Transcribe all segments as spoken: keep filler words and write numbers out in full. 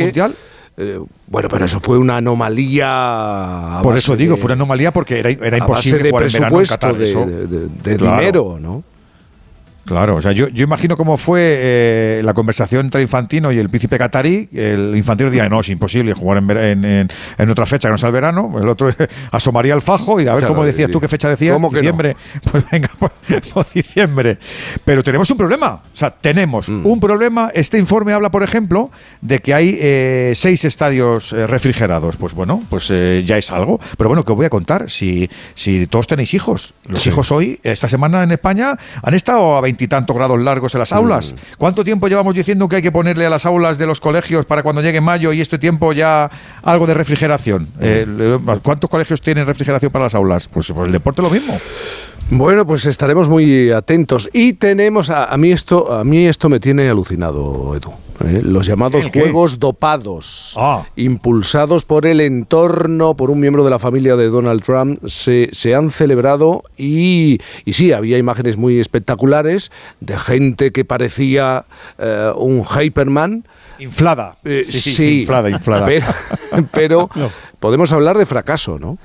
mundial. Eh, bueno, pero eso fue una anomalía. Por eso digo, de, fue una anomalía porque era, era imposible jugar en verano en Qatar. De, eso. de, de, de claro. dinero, ¿no? Claro, o sea, yo, yo imagino cómo fue eh, la conversación entre Infantino y el príncipe catarí. El Infantino decía, no, es imposible jugar en, en, en, en otra fecha que no sea el verano. El otro asomaría el fajo y a ver claro, cómo decías tú, qué fecha decías. ¿Cómo que diciembre. No? Pues venga, pues, pues diciembre. Pero tenemos un problema. O sea, tenemos mm. un problema. Este informe habla, por ejemplo, de que hay eh, seis estadios eh, refrigerados. Pues bueno, pues eh, ya es algo. Pero bueno, ¿qué os voy a contar? Si, si todos tenéis hijos. Los sí. hijos hoy, esta semana en España, han estado a veinte y tantos grados largos en las aulas. Mm. ¿Cuánto tiempo llevamos diciendo que hay que ponerle a las aulas de los colegios para cuando llegue mayo y este tiempo ya algo de refrigeración? Mm. Eh, ¿Cuántos colegios tienen refrigeración para las aulas? Pues, pues el deporte lo mismo. Bueno, pues estaremos muy atentos. Y tenemos, a, a mí esto a mí esto me tiene alucinado, Edu. ¿eh? Los llamados juegos dopados, ah. impulsados por el entorno, por un miembro de la familia de Donald Trump, se, se han celebrado y, y sí, había imágenes muy espectaculares de gente que parecía eh, un Hyperman. Inflada. Eh, sí, sí, sí, sí, inflada, inflada. Pero, pero no. podemos hablar de fracaso, ¿no?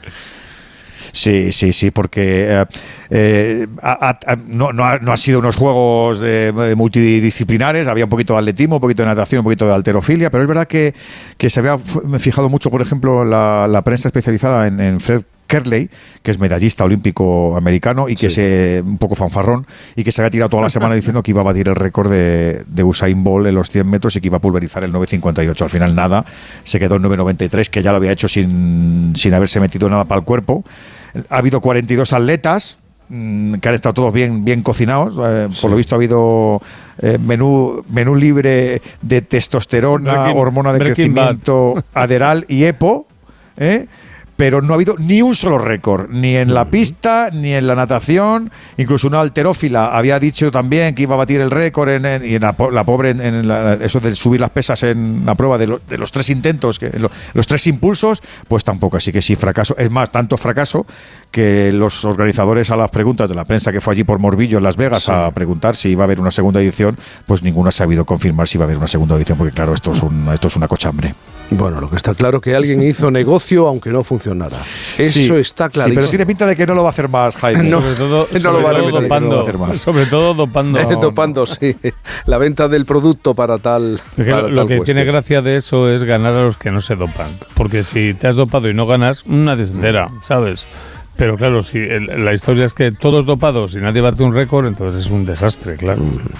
Sí, sí, sí, porque eh, eh, a, a, no, no, ha, no ha sido unos juegos de, de multidisciplinares, había un poquito de atletismo, un poquito de natación, un poquito de halterofilia, pero es verdad que, que se había fijado mucho, por ejemplo, la, la prensa especializada en, en Fred Kerley, que es medallista olímpico americano y que sí. es un poco fanfarrón y que se había tirado toda la semana diciendo que iba a batir el récord de, de Usain Bolt en los cien metros y que iba a pulverizar el nueve cincuenta y ocho. Al final nada, se quedó en nueve noventa y tres, que ya lo había hecho sin, sin haberse metido nada para el cuerpo. Ha habido cuarenta y dos atletas mmm, que han estado todos bien, bien cocinados. Eh, sí. Por lo visto ha habido eh, menú, menú libre de testosterona, Breaking, hormona de Breaking crecimiento, bad. Aderal y EPO, ¿eh? Pero no ha habido ni un solo récord, ni en la pista, ni en la natación. Incluso una halterófila había dicho también que iba a batir el récord en, en, y en la, la pobre en, en la, eso de subir las pesas en la prueba de, lo, de los tres intentos, que lo, los tres impulsos, pues tampoco. Así que sí, fracaso. Es más, tanto fracaso que los organizadores a las preguntas de la prensa que fue allí por Morbillo en Las Vegas sí. a preguntar si iba a haber una segunda edición, pues ninguno ha sabido confirmar si iba a haber una segunda edición, porque claro, esto es, un, esto es una cochambre. Bueno, lo que está claro que alguien hizo negocio aunque no funcionara. Eso sí, está clarísimo. Sí, pero tiene pinta de que no lo va a hacer más, Jaime. No, sobre todo, no sobre lo va a repetir, dopando, no lo va a hacer más. Sobre todo dopando. Dopando, sí. La venta del producto para tal. Para lo tal lo que cuestión. tiene gracia de eso es ganar a los que no se dopan. Porque si te has dopado y no ganas, nadie se entera, ¿sabes? Pero claro, si el, la historia es que todos dopados y nadie bate un récord, entonces es un desastre, claro.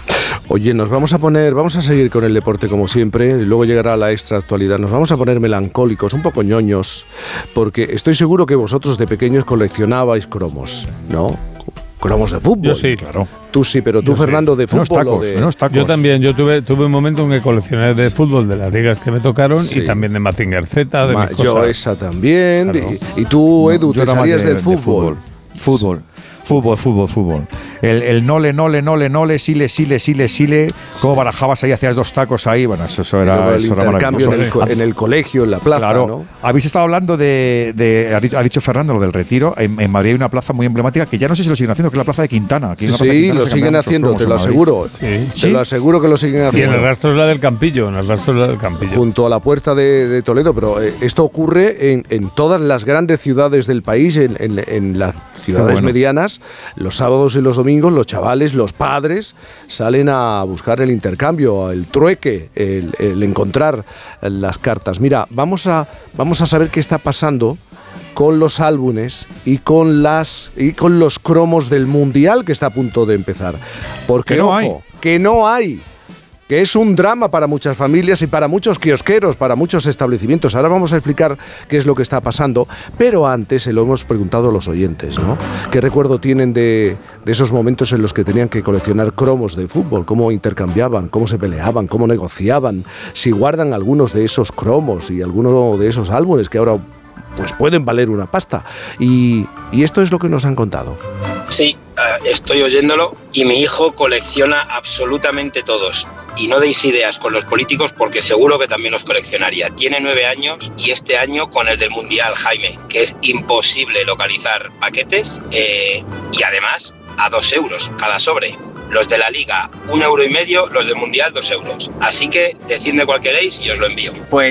Oye, nos vamos a poner, vamos a seguir con el deporte como siempre, y luego llegará la extra actualidad. Nos vamos a poner melancólicos, un poco ñoños, porque estoy seguro que vosotros de pequeños coleccionabais cromos, ¿no? Cromos de fútbol. Yo sí, claro. Tú sí, pero tú, yo Fernando, sí. de fútbol. Tacos, o de... tacos. Yo también, yo tuve tuve un momento en que coleccioné de fútbol de las ligas que me tocaron sí. y también de Mazinger Z, de Ma, mis yo cosas. esa también. Claro. Y, y tú, Edu, no, te salías de, del fútbol. De fútbol. Fútbol. Fútbol, fútbol, fútbol. El, el nole, nole, nole, nole, sile, sile, sile, sile. Cómo barajabas ahí, hacías dos tacos ahí. Bueno, eso, eso era, el eso era intercambio en el, co- en el colegio, en la plaza, claro. ¿no? Habéis estado hablando de, de ha, dicho, ha dicho Fernando lo del Retiro. En, en Madrid hay una plaza muy emblemática que ya no sé si lo siguen haciendo, que es la plaza de Quintana. Sí, sí Quintana lo siguen haciendo, te lo aseguro. Sí. Te ¿Sí? lo aseguro que lo siguen haciendo. Y en el rastro es la del Campillo, en el rastro es la del Campillo. Junto a la puerta de, de Toledo, pero eh, esto ocurre en, en todas las grandes ciudades del país, en, en, en las ciudades bueno. medianas. Los sábados y los domingos los chavales, los padres salen a buscar el intercambio, el trueque, el, el encontrar las cartas. Mira, vamos a, vamos a saber qué está pasando con los álbumes y con las y con los cromos del Mundial que está a punto de empezar. Porque, que no ojo, hay. que no hay. Que es un drama para muchas familias y para muchos kiosqueros, para muchos establecimientos. Ahora vamos a explicar qué es lo que está pasando, pero antes se lo hemos preguntado a los oyentes, ¿no? ¿Qué recuerdo tienen de, de esos momentos en los que tenían que coleccionar cromos de fútbol? ¿Cómo intercambiaban? ¿Cómo se peleaban? ¿Cómo negociaban? Si guardan algunos de esos cromos y algunos de esos álbumes que ahora pues pueden valer una pasta. Y, y esto es lo que nos han contado. Sí, uh, estoy oyéndolo y mi hijo colecciona absolutamente todos. Y no deis ideas con los políticos porque seguro que también los coleccionaría. Tiene nueve años y este año con el del Mundial, Jaime, que es imposible localizar paquetes eh, y además a dos euros cada sobre. Los de la Liga, un euro y medio, los del Mundial, dos euros. Así que decidme cuál queréis y os lo envío. Pues